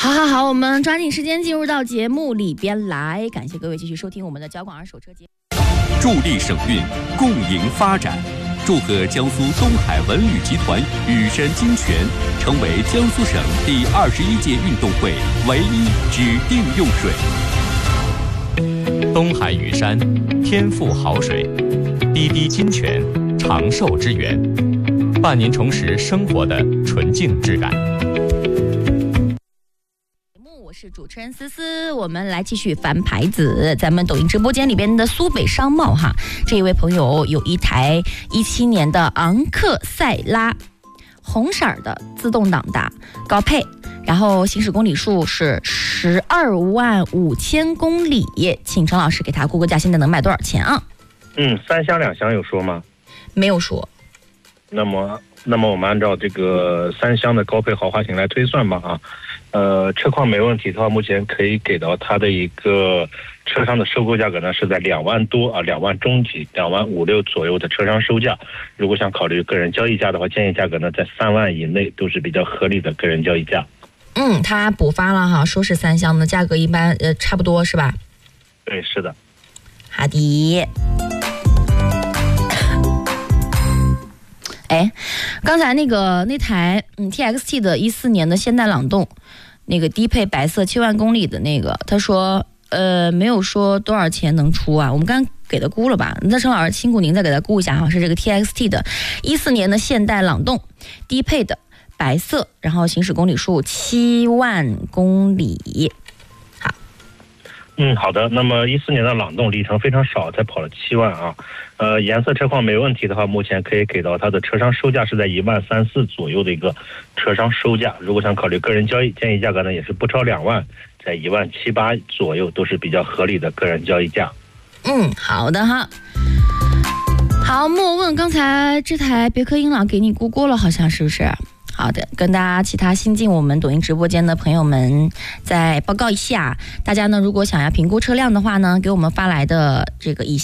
好，我们抓紧时间进入到节目里边来，感谢各位继续收听我们的交广二手车节目， 助力省运，共赢发展。祝贺江苏东海文旅集团羽山金泉成为江苏省第21届运动会唯一指定用水。 东海羽山，天赋好水，滴滴金泉，长寿之源，伴您重拾生活的纯净质感。 我是主持人思思，我们来继续翻牌子。咱们抖音直播间里边的苏北商贸哈，这一位朋友有一台17年的昂克赛拉，红色的自动挡的高配，然后行驶公里数是125000公里，请陈老师给他估个价，现在能卖多少钱啊 ？3厢2厢有说吗？ 没有说。 那么我们按照这个3厢的高配豪华型来推算吧啊。车况没问题的话，目前可以给到它的一个车商的收购价格呢，是在2万多啊，2万中级，2万5、6左右的车商收价。如果想考虑个人交易价的话，建议价格呢在3万以内都是比较合理的个人交易价。 他补发了哈，说是3厢的价格一般差不多是吧？ 对，是的。 好的。刚才那台TXT 的14年的现代朗动，那个低配白色7万公里的那个，他说没有说多少钱能出啊，我们刚刚给他估了吧？那陈老师辛苦您再给他估一下哈，是这个 TXT 的14年的现代朗动低配的白色，然后行驶公里数7万公里。 好的。那么14年的朗动里程非常少，才跑了7万啊。颜色车况没问题的话，目前可以给到它的车商收价是在1万3、4左右的一个车商收价。如果想考虑个人交易，建议价格呢也是不超2万，在1万7、8左右都是比较合理的个人交易价。 好的哈。好，莫问刚才这台别克英朗给你估过了，好像是不是？好的，跟大家其他新进我们抖音直播间的朋友们再报告一下，大家呢如果想要评估车辆的话呢，给我们发来的这个以下